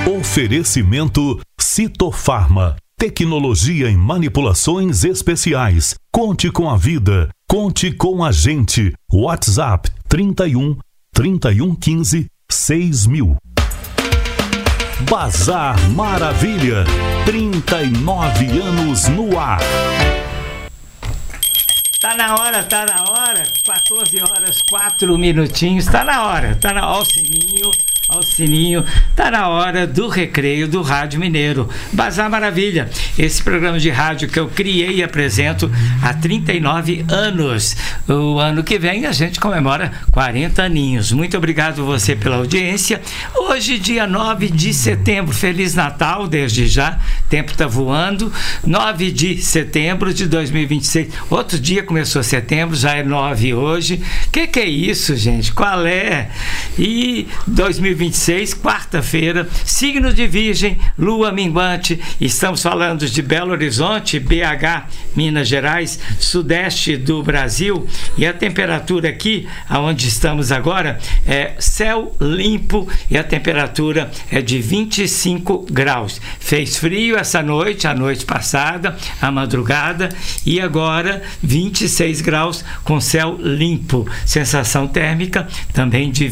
Oferecimento Citofarma. Tecnologia em manipulações especiais. Conte com a vida. Conte com a gente. WhatsApp 31 3115 6000. Bazar Maravilha. 39 anos no ar. Tá na hora. 14 horas, 4 minutinhos. Tá na hora. Ó o sininho. Tá na hora do recreio do Rádio Mineiro. Bazar Maravilha. Esse programa de rádio que eu criei e apresento há 39 anos. O ano que vem a gente comemora 40 aninhos. Muito obrigado você pela audiência. Hoje, dia 9 de setembro. Feliz Natal desde já. O tempo tá voando. 9 de setembro de 2026. Outro dia começou setembro, já é 9 hoje. Que é isso, gente? Qual é? E 2026, quarta-feira, signo de Virgem, lua minguante. Estamos falando de Belo Horizonte, BH, Minas Gerais, sudeste do Brasil. E a temperatura aqui, aonde estamos agora, é céu limpo e a temperatura é de 25 graus. Fez frio essa noite, a noite passada, a madrugada, e agora 26 graus com céu limpo. Sensação térmica também de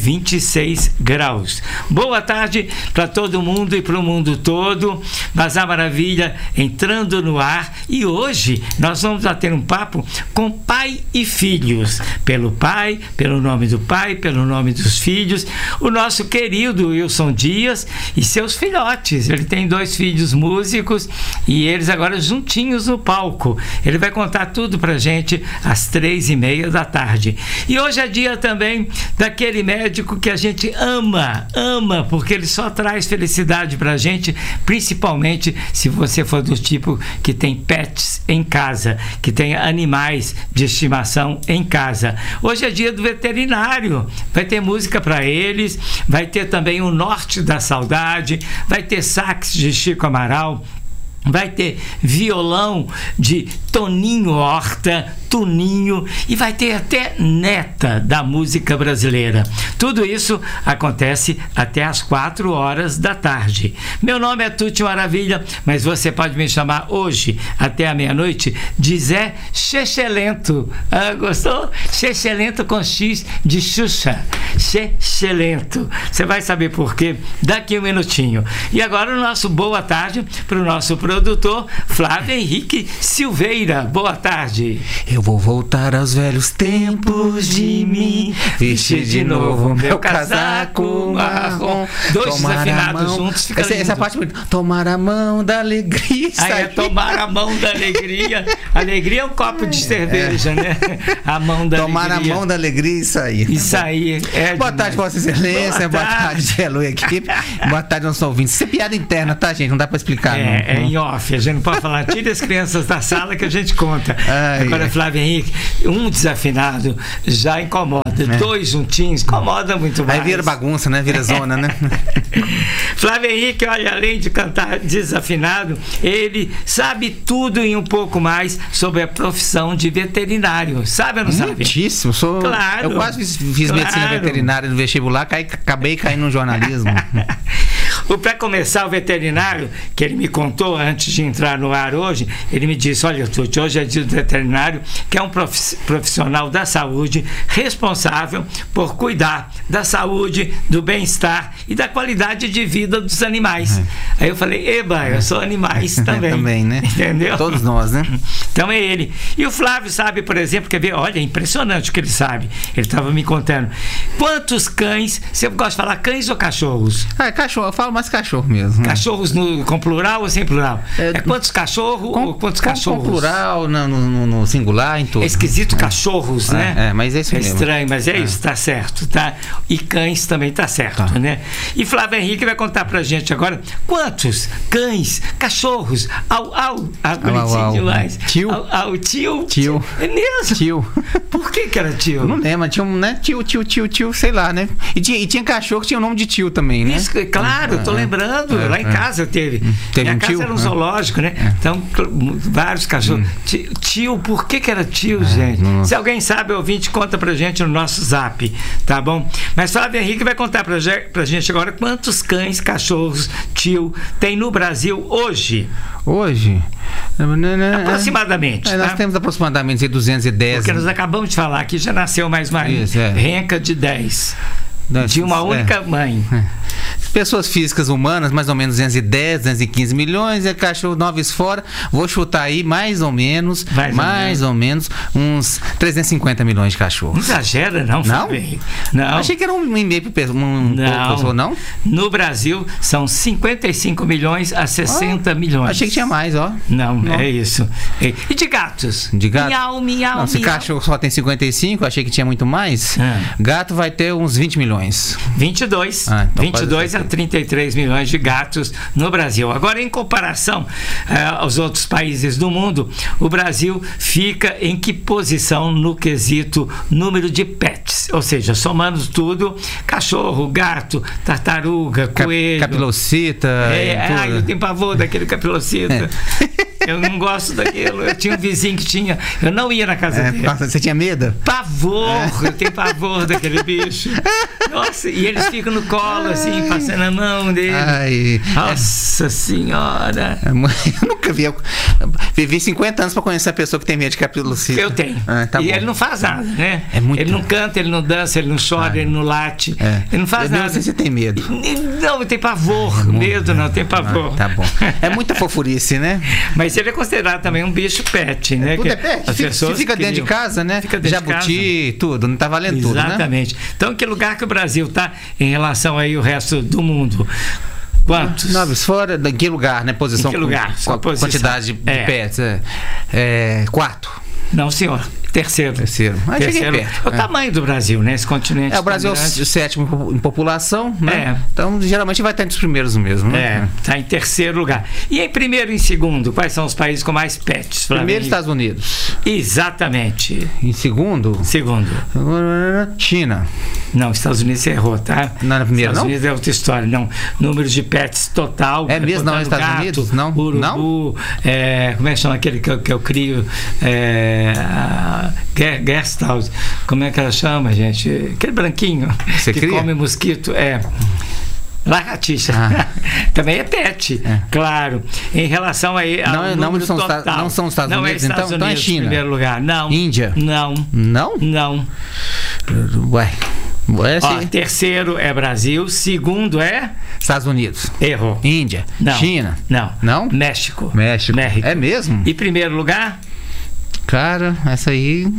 26 graus. Boa tarde para todo mundo e para o mundo todo. Bazar Maravilha entrando no ar, e hoje nós vamos bater um papo com pai e filhos. Pelo pai, pelo nome do pai, pelo nome dos filhos, o nosso querido Wilson Dias e seus filhotes. Ele tem 2 filhos músicos e eles agora juntinhos no palco. Ele vai contar tudo pra gente às 3h30 da tarde. E hoje é dia também daquele médico que a gente ama, porque ele só traz felicidade pra gente, principalmente se você for do tipo que tem pets em casa, que tem animais de estimação em casa. Hoje é dia do veterinário, vai ter música para eles, vai ter também o Norte da Saudade, vai ter sax de Chico Amaral, vai ter violão de Toninho Horta, Tuninho, e vai ter até neta da música brasileira. Tudo isso acontece até às 4 horas da tarde. Meu nome é Tuti Maravilha, mas você pode me chamar hoje até a meia-noite de Zé Chechelento. Gostou? Chechelento com X de Xuxa. Chechelento. Você vai saber por quê daqui um minutinho. E agora o nosso boa tarde para o nosso produtor Flávio Henrique Silveira. Boa tarde. Eu vou voltar aos velhos tempos de mim, vestir de novo meu casaco marrom. 2 desafinados juntos, fica lindo. Essa parte, tomar a mão da alegria. Tomar a mão da alegria. Alegria é um copo de cerveja, né? A mão da tomar alegria. A mão da alegria e sair. Isso aí. Boa tarde, Vossa Excelência. Boa tarde, Hello, equipe. Boa tarde, nossos ouvintes. Isso é piada interna, tá, gente? Não dá pra explicar, não. É em off. A gente não pode falar. Tira as crianças da sala que a gente conta. Agora, Flávio Henrique, um desafinado já incomoda. 2 juntinhos incomoda muito mais. Aí vira bagunça, né? Vira zona, né? Flávio Henrique, olha, além de cantar desafinado, ele sabe tudo e um pouco mais sobre a profissão de veterinário. Sabe ou não sabe? Muitíssimo. Claro. Eu quase fiz medicina veterinária no vestibular, acabei caindo no jornalismo. Para começar, o veterinário, que ele me contou antes de entrar no ar hoje, ele me disse: olha, Tuti, hoje é dia do veterinário, que é um profissional da saúde responsável por cuidar da saúde, do bem-estar e da qualidade de vida dos animais. Aí eu falei: eba, eu sou animais também. Também, né? Entendeu? Todos nós, né? Então é ele. E o Flávio sabe, por exemplo, quer ver? Olha, é impressionante o que ele sabe. Ele estava me contando. Quantos cães, você gosta de falar cães ou cachorros? Cachorro, eu falo mais cachorro mesmo. Cachorros com plural ou sem plural? Quantos cachorros ou quantos cachorros? Com plural, no singular, em tudo. É esquisito cachorros, né? Mas é isso mesmo. É estranho, mas é isso, tá certo, tá? E cães também tá certo, né? E Flávio Henrique vai contar pra gente agora quantos cães, cachorros, bonitinho demais. Tio. Tio. É mesmo? Tio. Por que era tio? Não lembro, tinha um, né? Tio, sei lá, né? E tinha cachorro que tinha o nome de tio também, né? Isso, claro, lembrando, lá em casa teve. Minha casa era um zoológico, né? Então, vários cachorros. Tio, por que era tio, gente? Se alguém sabe, ouvinte, conta pra gente no nosso zap, tá bom? Mas Flávio Henrique vai contar pra gente agora quantos cães, cachorros, tio tem no Brasil hoje. Hoje? Aproximadamente. Nós temos aproximadamente 210. Porque nós acabamos de falar que já nasceu mais uma renca de 10. De uma única mãe. Pessoas físicas humanas, mais ou menos 210, 215 milhões, e cachorro noves fora, vou chutar aí mais ou menos uns 350 milhões de cachorros. Não exagera, não, Fábio. Não. Achei que era 1,5 por pessoa, não? No Brasil, são 55 milhões a 60 milhões. Achei que tinha mais, ó. Não, é isso. E de gatos? De gato? Miau. Não, se cachorro só tem 55, achei que tinha muito mais. Gato vai ter uns 20 milhões. 22. Então 22 a 33 milhões de gatos no Brasil. Agora, em comparação aos outros países do mundo, o Brasil fica em que posição no quesito número de pets? Ou seja, somando tudo, cachorro, gato, tartaruga, coelho... Capilocita... eu tenho pavor daquele capilocita. Eu não gosto daquilo. Eu tinha um vizinho que tinha... Eu não ia na casa dele. Nossa, você tinha medo? Pavor! Eu tenho pavor daquele bicho. Nossa, e eles ficam no colo, assim, passando a mão dele. Nossa Senhora! Eu nunca vi. Vivi 50 anos pra conhecer a pessoa que tem medo de capilocita. Eu tenho. Ele não faz nada, né? Ele não canta, ele não dança, ele não chora, ele não late. Ele não faz nada. Não sei se você tem medo. Não, eu tenho pavor. Medo não, eu tenho pavor. Tá bom. É muita fofurice, né? Mas ele é considerado também um bicho pet, né? Tudo é pet. Se fica dentro de casa, né? Jabuti, tudo, não tá valendo tudo, né? Exatamente. Então, que lugar que o Brasil tá em relação aí ao resto do mundo? Quantos? Noves fora, em que lugar, né? Posição. Em que lugar? Quantidade de pets. Quarto. Não, senhor. Terceiro. O tamanho do Brasil, né? Esse continente. O Brasil é o sétimo em população, né? Então, geralmente vai estar entre os primeiros mesmo, né? Está em terceiro lugar. E em primeiro e em segundo, quais são os países com mais pets? Primeiro, Estados Unidos. Exatamente. Em segundo? Segundo. China. Não, Estados Unidos você errou, tá? Não era primeiro, Estados Unidos é outra história, não. Número de pets total. É mesmo, não é Estados Unidos? Não? Urubu, não? Como é que chama aquele que eu crio? Gersthaus, como é que ela chama, gente? Aquele branquinho que cria? Come mosquito, lagartixa. Também é pet, claro. Em relação aí ao número total. Não são os Estados Unidos, então é China. Em primeiro lugar. Não. Índia? Não. Não? Não. Ué. Terceiro é Brasil, segundo é Estados Unidos. Errou. Índia. Não. China. Não. México. É mesmo? E primeiro lugar? Cara, essa aí...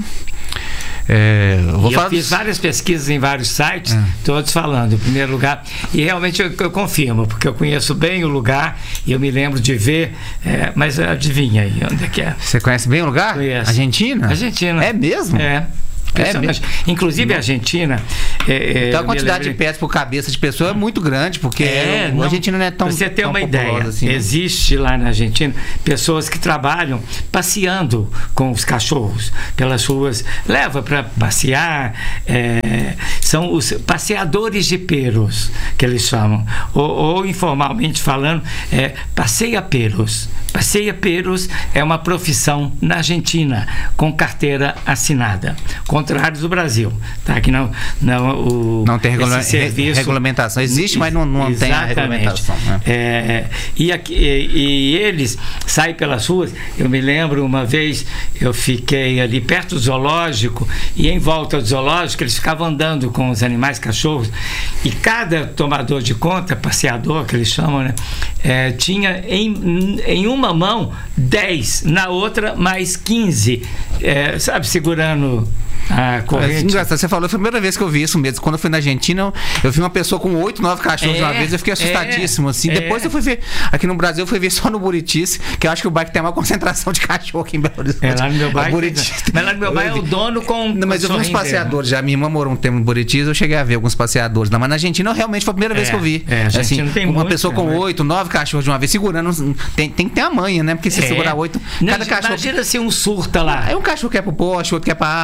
eu fiz várias pesquisas em vários sites, todos falando em primeiro lugar, e realmente eu confirmo, porque eu conheço bem o lugar e eu me lembro de ver, mas adivinha aí onde é que é? Você conhece bem o lugar? Conheço. Argentina? É mesmo? Inclusive a Argentina. Então a quantidade de pets por cabeça de pessoa é muito grande, porque a Argentina não é tão. Você tem uma ideia, assim, existe lá na Argentina pessoas que trabalham passeando com os cachorros pelas ruas, leva para passear, são os passeadores de pelos, que eles chamam, ou informalmente falando, passeia pelos. Passeia pelos é uma profissão na Argentina com carteira assinada. Contrário do Brasil, tá? Que não tem regulamentação. Existe, mas não tem a regulamentação. Né? E eles saem pelas ruas. Eu me lembro uma vez, eu fiquei ali perto do zoológico e em volta do zoológico eles ficavam andando com os animais, cachorros, e cada tomador de conta, passeador que eles chamam, né? Tinha em uma mão 10, na outra mais 15, segurando a corrente. Engraçado, você falou, foi a primeira vez que eu vi isso mesmo. Quando eu fui na Argentina, eu vi uma pessoa com 8, 9 cachorros de uma vez, eu fiquei assustadíssimo, assim. Depois eu fui ver, aqui no Brasil, eu fui ver só no Buritis, que eu acho que o bairro tem uma concentração de cachorro aqui em Belo Horizonte. Lá no meu bairro. Mas lá no meu bairro é o dono com. Não, mas eu vi uns passeadores já. Minha irmã morou um tempo no Buritis, eu cheguei a ver alguns passeadores lá. Mas na Argentina, realmente foi a primeira vez que eu vi. Assim, tem uma pessoa com 8, 9 cachorros de uma vez segurando. Tem que ter a manha, né? Porque se segurar 8, cada cachorro. Imagina se um surta lá. Aí um cachorro quer pro poste, outro quer pra árvore,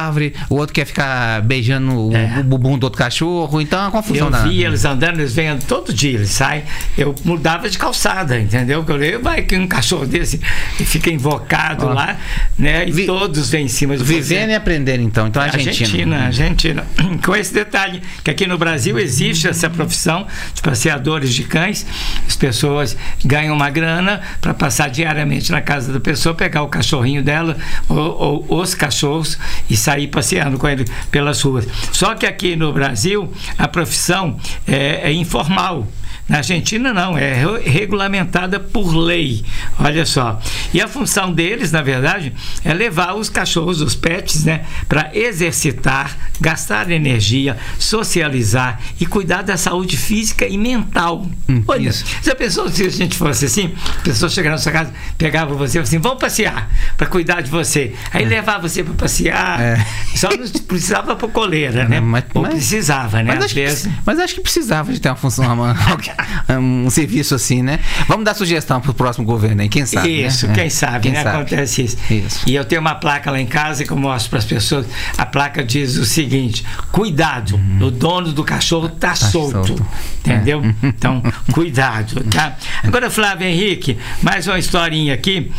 o outro quer ficar beijando o bumbum do outro cachorro, então é uma confusão. Eu vi eles andando, eles vêm todo dia, eles saem, eu mudava de calçada, entendeu? Porque eu falei, vai que um cachorro desse fica invocado lá, né? E todos vêm em cima de você. Vivendo e aprendendo, então a Argentina. Com esse detalhe, que aqui no Brasil existe essa profissão de passeadores de cães, as pessoas ganham uma grana para passar diariamente na casa da pessoa, pegar o cachorrinho dela ou os cachorros e sair passeando com ele pelas ruas. Só que aqui no Brasil a profissão é informal. Na Argentina não, é regulamentada por lei, olha só. E a função deles, na verdade, é levar os cachorros, os pets, né, para exercitar, gastar energia, socializar e cuidar da saúde física e mental. Olha, se a gente fosse assim, a pessoa chegava na sua casa, pegava você e falava assim, vamos passear, para cuidar de você. Aí levava você para passear, só não precisava por coleira, né? Ou precisava, né? Mas acho que precisava de ter uma função, um serviço assim, né? Vamos dar sugestão pro próximo governo aí, quem sabe? Isso, né? quem sabe, né? Acontece isso. E eu tenho uma placa lá em casa que eu mostro para as pessoas. A placa diz o seguinte: cuidado, o dono do cachorro tá solto. Entendeu? Então, cuidado, tá? Agora, Flávio Henrique, mais uma historinha aqui.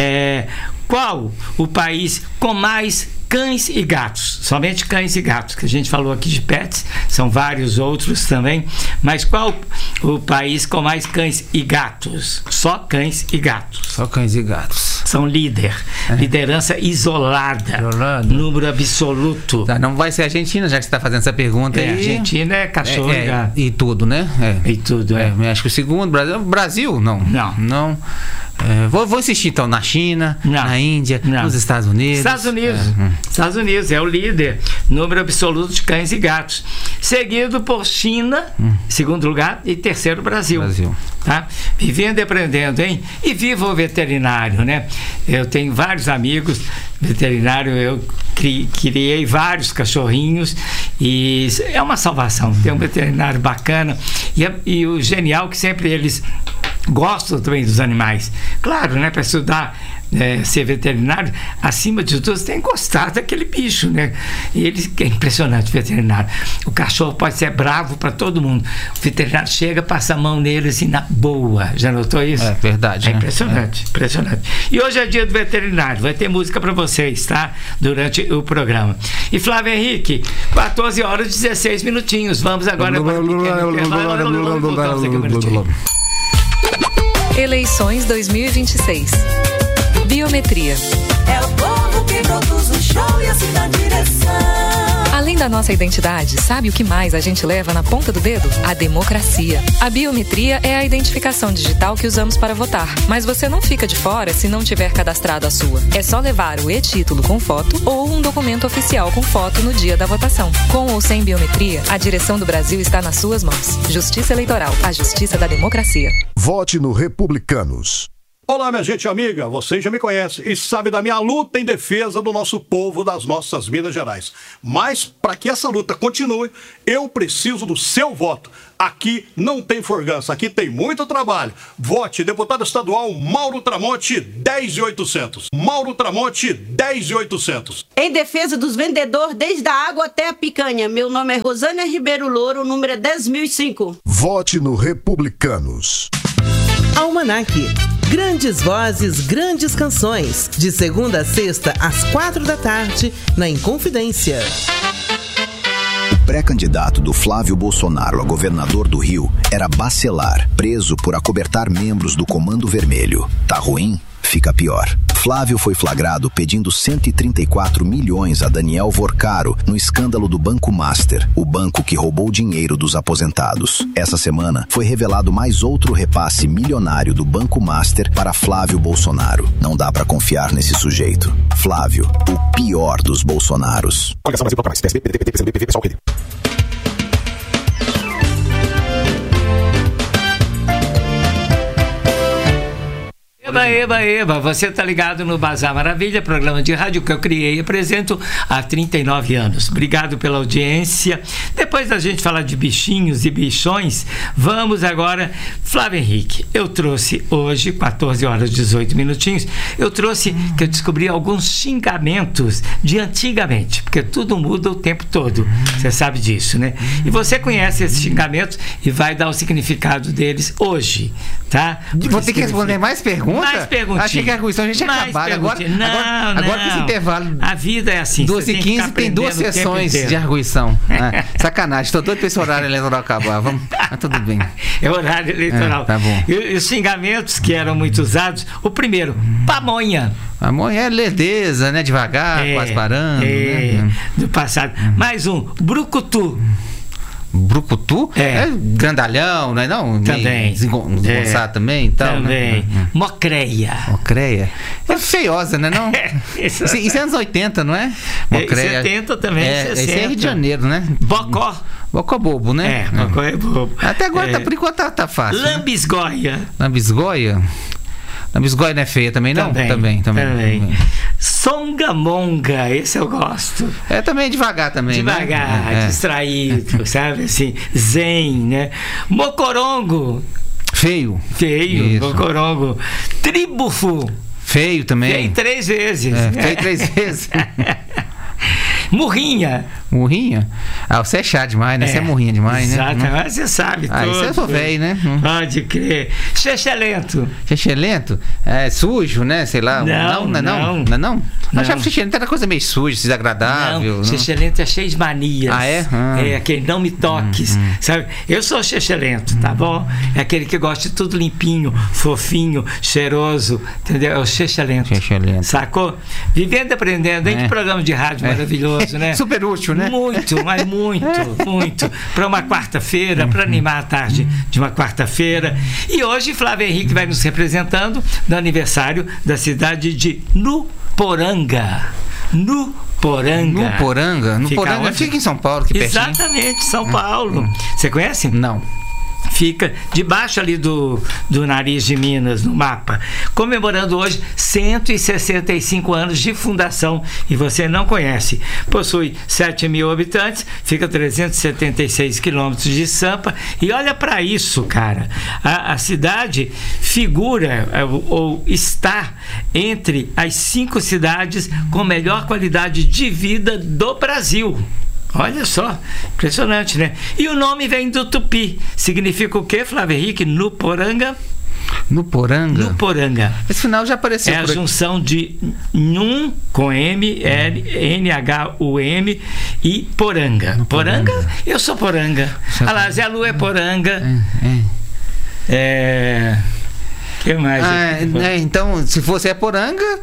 Qual o país com mais cães e gatos? Somente cães e gatos, que a gente falou aqui de pets, são vários outros também, mas qual o país com mais cães e gatos? Só cães e gatos. Só cães e gatos. São liderança isolada, número absoluto. Não vai ser a Argentina, já que você está fazendo essa pergunta aí. A Argentina é cachorro e gato. E tudo, né? E tudo, Acho que o segundo, Brasil, não. Vou insistir então na China, na Índia, nos Estados Unidos. Estados Unidos é o líder, número absoluto de cães e gatos, seguido por China, segundo lugar, e terceiro Brasil. Tá? Vivendo e aprendendo, hein? E viva o veterinário, né? Eu tenho vários amigos veterinários, eu criei vários cachorrinhos e é uma salvação. Tem um veterinário bacana e o genial que sempre eles gostam também dos animais. Claro, né? Para estudar, ser veterinário, acima de tudo, você tem que gostar daquele bicho, né? E ele é impressionante, o veterinário. O cachorro pode ser bravo para todo mundo. O veterinário chega, passa a mão nele assim, na boa. Já notou isso? É verdade. É impressionante, impressionante. E hoje é dia do veterinário. Vai ter música para vocês, tá? Durante o programa. E Flávio Henrique, 14 horas e 16 minutinhos. Vamos agora para o pequeno intervalo. Voltamos aqui um minutinho. Eleições 2026. Biometria. É o povo que produz o show e assim dá direção. Além da nossa identidade, sabe o que mais a gente leva na ponta do dedo? A democracia. A biometria é a identificação digital que usamos para votar. Mas você não fica de fora se não tiver cadastrado a sua. É só levar o e-título com foto ou um documento oficial com foto no dia da votação. Com ou sem biometria, a direção do Brasil está nas suas mãos. Justiça Eleitoral, a justiça da democracia. Vote no Republicanos. Olá, minha gente amiga, vocês já me conhecem e sabem da minha luta em defesa do nosso povo, das nossas Minas Gerais. Mas, para que essa luta continue, eu preciso do seu voto. Aqui não tem forgança, aqui tem muito trabalho. Vote deputado estadual Mauro Tramonte, 10.800. Mauro Tramonte, 10.800. Em defesa dos vendedores, desde a água até a picanha. Meu nome é Rosânia Ribeiro Louro, o número é 10.005. Vote no Republicanos. Almanac. Grandes vozes, grandes canções. De segunda a sexta, às 4 da tarde, na Inconfidência. O pré-candidato do Flávio Bolsonaro a governador do Rio era Bacelar, preso por acobertar membros do Comando Vermelho. Tá ruim? Fica pior. Flávio foi flagrado pedindo 134 milhões a Daniel Vorcaro no escândalo do Banco Master, o banco que roubou dinheiro dos aposentados. Essa semana foi revelado mais outro repasse milionário do Banco Master para Flávio Bolsonaro. Não dá pra confiar nesse sujeito. Flávio, o pior dos Bolsonaros. Coligação Brasil para mais. PSB, PDT, PCB, PV, pessoal, PD. Eba, você tá ligado no Bazar Maravilha, programa de rádio que eu criei e apresento há 39 anos. Obrigado pela audiência. Depois da gente falar de bichinhos e bichões, vamos agora Flávio Henrique, eu trouxe hoje, 14 horas e 18 minutinhos, eu trouxe que eu descobri alguns xingamentos de antigamente, porque tudo muda o tempo todo, você sabe disso, né? E você conhece esses xingamentos e vai dar o significado deles hoje, tá? Vou ter que responder mais perguntas? Mais perguntinhas. Achei que a arguição a gente tinha acabado. Agora que esse intervalo... A vida é assim. 12h15 tem 2 sessões de arguição. Sacanagem, estou todo para esse horário eleitoral acabar. Vamos, tudo bem. É horário eleitoral. Tá bom. E os xingamentos que eram muito usados, o primeiro, pamonha. Pamonha é lerdeza, né? Devagar, quase parando. Né? Do passado. Mais um, brucutu. Brucutu? É grandalhão, não é não? Também. Desengonçado também e tal. Também. Né? Mocreia. Mocreia. É feiosa, né não? Isso é anos 80, não é? Mocreia. 70 também, 60. Esse é Rio de Janeiro, né? Bocó. Bocó bobo, né? Bocó é bobo. Até agora, por enquanto, tá fácil. Lambisgoia. Né? Lambisgoia? Lambisgoia não é feia também, não? Também. Songamonga, esse eu gosto. Também devagar também. Devagar, distraído, sabe? Assim, zen, né? Mocorongo. Feio. Isso. Mocorongo. Tribufo. Feio também. Feio 3 vezes. Feio 3 vezes. Murrinha. Murrinha? Você é chá demais, né? Você é murrinha demais, né? Exatamente, você sabe tudo. Isso eu sou velho, né? Pode crer. Xexelento. Xexelento? É sujo, né? Sei lá. Não. Achava que xexelento era coisa meio suja, desagradável. Não, xexelento é cheio de manias. É aquele não me toques, sabe? Eu sou xexelento, tá bom? É aquele que gosta de tudo limpinho, fofinho, cheiroso, entendeu? É o xexelento. Sacou? Vivendo e aprendendo, hein? Que programa de rádio maravilhoso, né? Super útil, né? Muito, mas muito. Para uma quarta-feira, para animar a tarde de uma quarta-feira. E hoje Flávio Henrique vai nos representando no aniversário da cidade de Nuporanga. Nuporanga fica em São Paulo, que pertinho. Exatamente, São Paulo. Você conhece? Não. Fica debaixo ali do nariz de Minas, no mapa, comemorando hoje 165 anos de fundação, e você não conhece. Possui 7 mil habitantes, fica a 376 quilômetros de Sampa, e olha para isso, cara, a cidade figura ou está entre as 5 cidades com melhor qualidade de vida do Brasil. Olha só, impressionante, né? E o nome vem do tupi. Significa o quê, Flávio Henrique? Nuporanga? Nuporanga. Esse final já apareceu. É a junção de Nhum com M, N-H-U-M e Poranga. Poranga? Eu sou Poranga. Olha lá, Zé Lu é Poranga. Que mais? Então, se você é Poranga,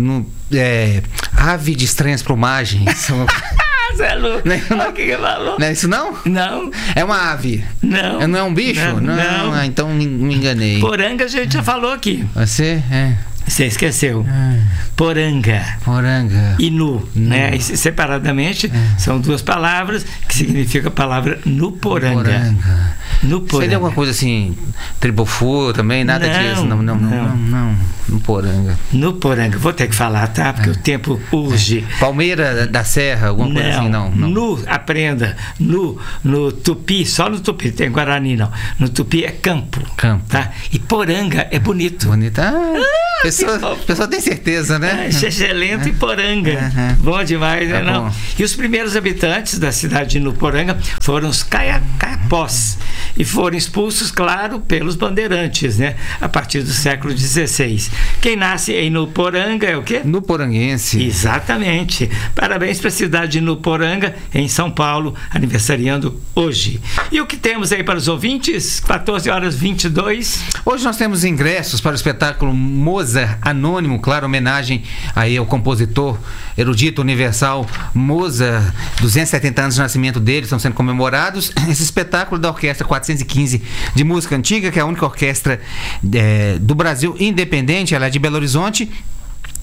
ave de estranhas plumagens. Zé Lu, olha o que falou. Não é isso não? Não. É uma ave? Não. Não é um bicho? Não. Então me enganei. Poranga a gente já falou aqui. Você esqueceu. Poranga. E nu, né? E separadamente são 2 palavras que significam a palavra Nuporanga. Seria alguma coisa assim, tribofu também? Nada disso? Não. Nuporanga. Vou ter que falar, tá? Porque o tempo urge. Palmeira da Serra, alguma coisa assim? Não. Aprenda. No tupi, só no tupi, tem Guarani não. No tupi é campo. Tá? E Poranga é bonito. A pessoa tem certeza, né? Xexelento e Poranga. Bom demais, né? Não? E os primeiros habitantes da cidade de Nuporanga foram os caiapós. E foram expulsos, claro, pelos bandeirantes, né? A partir do século XVI. Quem nasce em Nuporanga é o quê? Nuporanguense. Exatamente. Parabéns para a cidade de Nuporanga, em São Paulo, aniversariando hoje. E o que temos aí para os ouvintes? 14h22. Hoje nós temos ingressos para o espetáculo Mozart Anônimo, claro, homenagem aí ao compositor erudito universal Mozart, 270 anos de nascimento dele, estão sendo comemorados. Esse espetáculo da Orquestra 415 de Música Antiga, que é a única orquestra do Brasil independente, ela é de Belo Horizonte.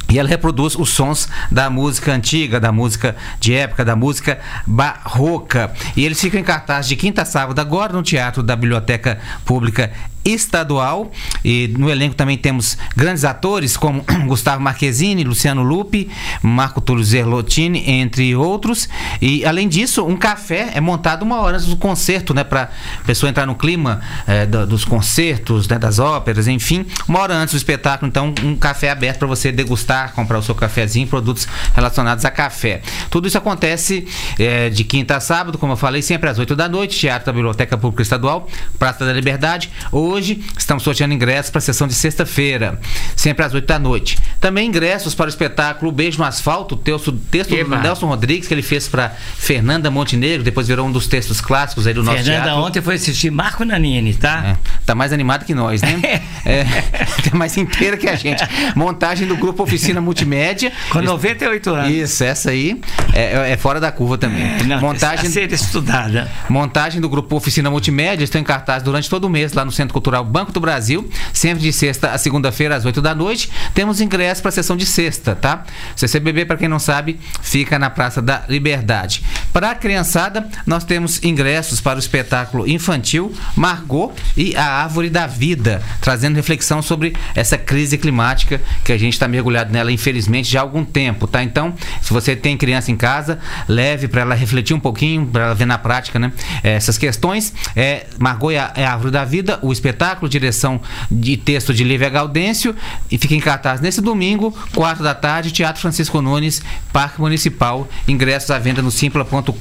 E ela reproduz os sons da música antiga, da música de época, da música barroca. E eles ficam em cartaz de quinta a sábado agora no Teatro da Biblioteca Pública Estadual. E no elenco também temos grandes atores como Gustavo Marquezine, Luciano Lupi, Marco Túlio Zerlotini, entre outros. E além disso, um café é montado uma hora antes do concerto, né, para a pessoa entrar no clima dos concertos, né, das óperas, enfim. Uma hora antes do espetáculo, então, um café aberto para você degustar, comprar o seu cafezinho, produtos relacionados a café. Tudo isso acontece de quinta a sábado, como eu falei, sempre às 8 da noite, Teatro da Biblioteca Pública Estadual, Praça da Liberdade. Hoje estamos sorteando ingressos para a sessão de sexta-feira, sempre às 8 da noite. Também ingressos para o espetáculo Beijo no Asfalto, texto do Nelson Rodrigues, que ele fez para Fernanda Montenegro, depois virou um dos textos clássicos aí do nosso teatro. Fernanda ontem foi assistir Marco Nanini, tá? Tá mais animado que nós, né? Tá mais inteira que a gente. Montagem do grupo Oficina Multimédia. Com 98 anos. Isso, essa aí é fora da curva também. Não, montagem a ser estudada. Montagem do grupo Oficina Multimédia, estão em cartaz durante todo o mês lá no Centro Cultural Banco do Brasil, sempre de sexta a segunda-feira às 8 da noite. Temos ingressos para a sessão de sexta, tá? CCBB, para quem não sabe, fica na Praça da Liberdade. Para a criançada, nós temos ingressos para o espetáculo infantil Margot e a Árvore da Vida, trazendo reflexão sobre essa crise climática que a gente está mergulhado nela, infelizmente, já há algum tempo, tá? Então, se você tem criança em casa, leve para ela refletir um pouquinho, para ela ver na prática, né, essas questões. Margot e a Árvore da Vida, o espetáculo, direção de texto de Lívia Gaudêncio, e fica em cartaz nesse domingo, 4 da tarde, Teatro Francisco Nunes, Parque Municipal. Ingressos à venda no simpla.com.br.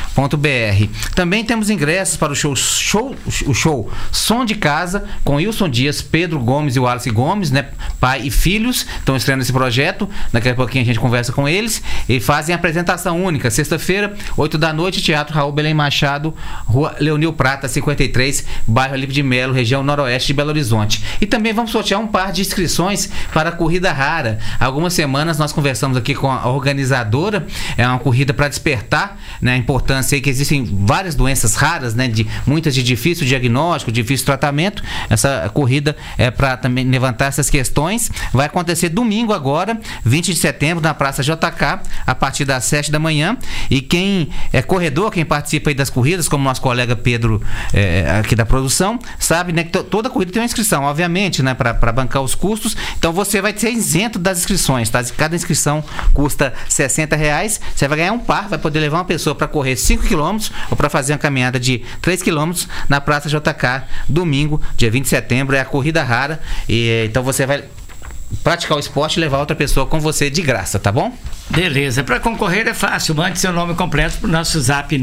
Também temos ingressos para o show Som de Casa, com Wilson Dias, Pedro Gomes e Wallace Gomes, né, pai e filhos, estão estreando esse projeto. Daqui a pouquinho a gente conversa com eles e fazem a apresentação única, sexta-feira, 8 da noite, Teatro Raul Belém Machado, Rua Leonil Prata, 53, bairro Alipe de Melo, região noroeste de Belo Horizonte. E também vamos sortear um par de inscrições para a Corrida Rara. Há algumas semanas nós conversamos aqui com a organizadora, é uma corrida para despertar, né, a importância aí que existem várias doenças raras, né, muitas de difícil diagnóstico, difícil tratamento. Essa corrida é para também levantar essas questões. Vai acontecer domingo agora, 20 de setembro, na Praça JK, a partir das 7 da manhã. E quem é corredor, quem participa aí das corridas, como nosso colega Pedro aqui da produção, sabe, né, que toda corrida tem uma inscrição, obviamente, né, para bancar os custos. Então você vai ser isento das inscrições, tá? Cada inscrição custa R$60. Você vai ganhar um par, vai poder levar uma pessoa para correr 5 km ou para fazer uma caminhada de 3 km na Praça JK, domingo, dia 20 de setembro, é a Corrida Rara. E então você vai praticar o esporte e levar outra pessoa com você de graça, tá bom? Beleza, para concorrer é fácil, mande seu nome completo para o nosso zap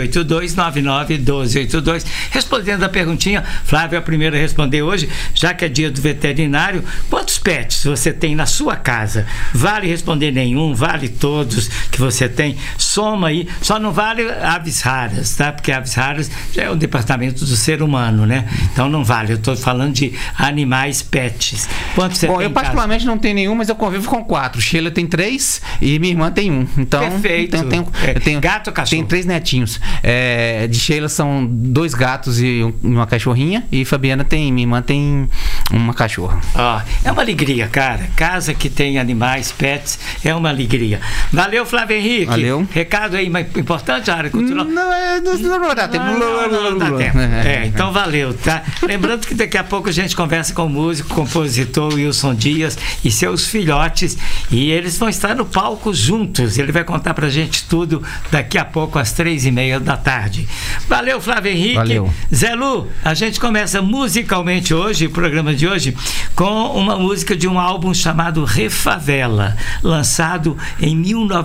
982991282. Respondendo a perguntinha, Flávio é a primeira a responder hoje, já que é dia do veterinário. Quantos pets você tem na sua casa? Vale responder nenhum, vale todos que você tem, soma aí, só não vale aves raras, tá? Porque aves raras já é o departamento do ser humano, né? Então não vale, eu estou falando de animais pets. Quantos você tem? Bom, eu particularmente não tenho nenhum, mas eu convivo com 4. Sheila tem 3 e minha irmã tem 1. Então, perfeito. Eu tenho gato ou cachorro? Tenho 3 netinhos. De Sheila são 2 gatos e uma cachorrinha. E Fabiana minha irmã tem uma cachorra. É uma alegria, cara. Casa que tem animais, pets, é uma alegria. Valeu, Flávio Henrique. Valeu. Recado aí, mas importante, a área cultural. Não dá tempo. Não dá tempo. Então valeu, tá? Lembrando que daqui a pouco a gente conversa com o músico, compositor Wilson Dias e seus filhotes, e eles vão estar no palco juntos. Ele vai contar pra gente tudo daqui a pouco às 3:30 da tarde. Valeu, Flávio Henrique. Valeu. Zé Lu, a gente começa musicalmente hoje, o programa de hoje, com uma música de um álbum chamado Refavela, lançado em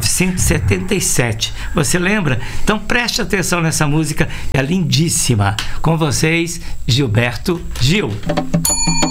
1977. Você lembra? Então preste atenção nessa música, é lindíssima. Com vocês, Gilberto Gil.